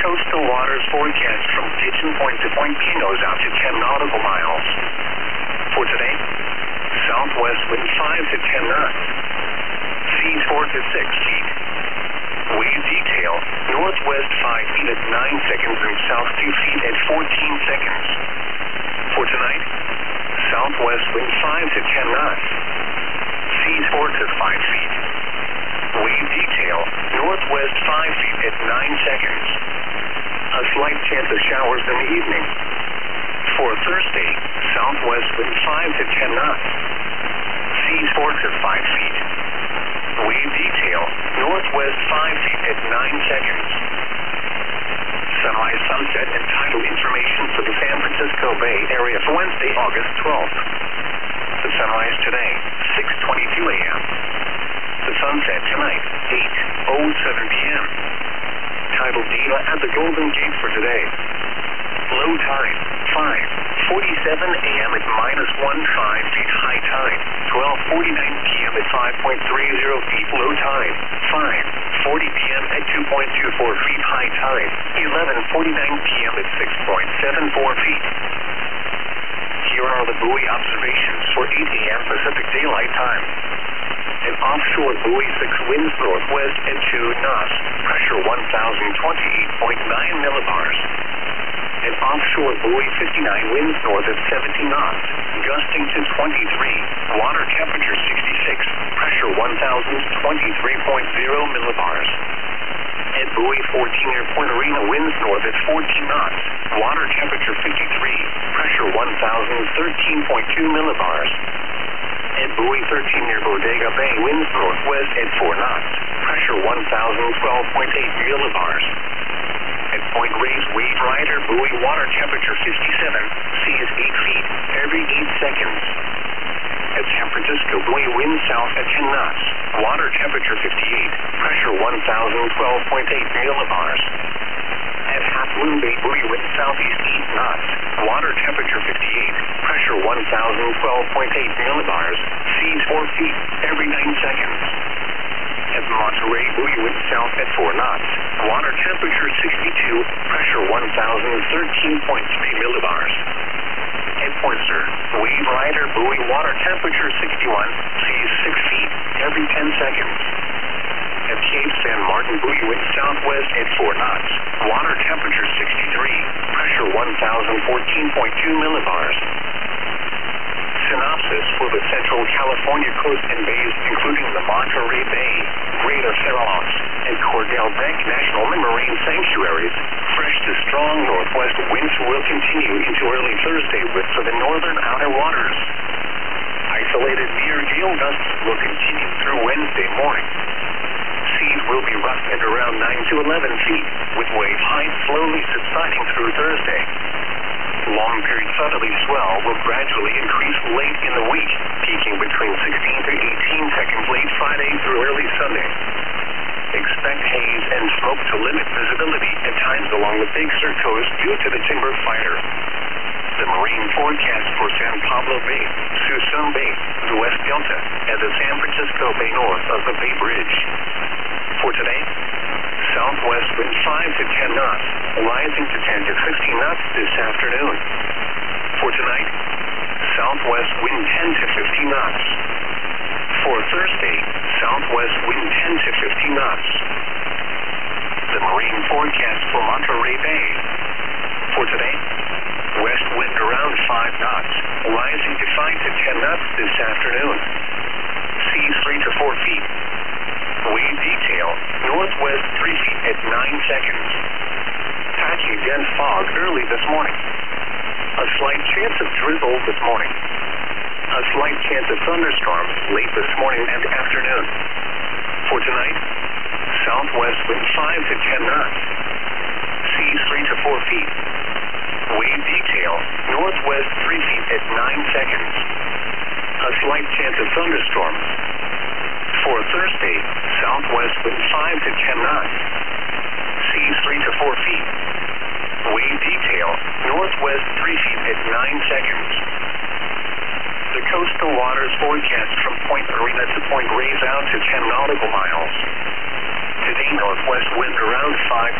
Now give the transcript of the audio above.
coastal waters forecast from Pigeon Point to Point Pinos out to 10 nautical miles. For today, southwest wind 5 to 10 knots. Seas 4 to 6 feet. Wave detail, northwest 5 feet at 9 seconds and south 2 feet at 14 seconds. For tonight, southwest wind 5 to 10 knots. Seas 4 to 5 feet. Wave detail, northwest 5 feet at 9 seconds. A slight chance of showers in the evening. For Thursday, southwest wind 5 to 10 knots. Seas 4 to 5 feet. Wave detail, northwest 5 feet at 9 seconds. Sunrise, sunset, and tidal information for the San Francisco Bay Area for Wednesday, August 12th. The sunrise today, 6:22 a.m. The sunset tonight, 8:07 p.m. Tidal data at the Golden Gate for today. Low tide, 5:47 a.m. at -1.5 feet. High tide, 12:49 p.m. at 5.30 feet. Low tide, 5:40 p.m. at 2.24 feet. High tide, 11:49 p.m. at 6.74 feet. Here are the buoy observations for 8 a.m. Pacific Daylight Time. An offshore buoy 6 winds northwest at 2 knots. Pressure 1,028.9 millibars. An offshore buoy 59 winds north at 70 knots. Gusting to 23. Water temperature 66. Pressure 1,023.0 millibars. At buoy 14 near Point Arena winds north at 14 knots. Water temperature 53. Pressure 1,013.2 millibars. At buoy 13 near Bodega Bay winds northwest at 4 knots. Pressure 1,012.8 millibars. At Point Reyes Wave Rider buoy water temperature 57. Seas 8 feet every 8 seconds. At San Francisco buoy wind south at 10 knots. Water temperature 58. Pressure 1,012.8 millibars. At Half Moon Bay buoy wind southeast 8 knots. Water temperature 58. Pressure 1,012.8 millibars. Seas 4 feet every 9 seconds. At Monterey buoy wind south at 4 knots. Water temperature 62. Pressure 1,013.3 millibars. At Pointer, Wave Rider buoy water temperature 61. Seas 6 feet every 10 seconds. At Cape San Martin buoy wind southwest at 4 knots. Water temperature 63. Pressure 1,014.2 millibars. Synopsis for the Central California coast and bays, including the Monterey Bay, Greater Farallons, and Cordell Bank National Marine Sanctuaries. Fresh to strong northwest winds will continue into early Thursday for the northern outer waters. Isolated near gale gusts will continue through Wednesday morning. Seas will be rough at around 9 to 11 feet, with wave height slowly subsiding through Thursday. Long-period southerly swell will gradually increase late in the week, peaking between 16 to 18 seconds late Friday through early Sunday. Expect haze and smoke to limit visibility at times along the Big Sur coast due to the timber fire. The marine forecast for San Pablo Bay, Suisun Bay, the West Delta, and the San Francisco Bay north of the Bay Bridge. For today, southwest wind 5 to 10 knots, rising to 10 to 15 knots this afternoon. For tonight, southwest wind 10 to 15 knots. For Thursday, southwest wind 10 to 15 knots. The marine forecast for Monterey Bay. For today, west wind around 5 knots, rising to 5 to 10 knots this afternoon. Seas 3 to 4 feet. Wave detail, northwest 3 feet at 9 seconds. Patchy dense fog early this morning. A slight chance of drizzle this morning. A slight chance of thunderstorms late this morning and afternoon. For tonight, southwest wind 5 to 10 knots. Seas 3 to 4 feet. Wave detail, northwest 3 feet at 9 seconds. A slight chance of thunderstorms. For Thursday, southwest wind 5 to 10 knots. Seas 3 to 4 feet. Wave detail, northwest 3 feet at 9 seconds. The coastal waters forecast from Point Arena to Point Reyes out to 10 nautical miles. Today, northwest wind around 5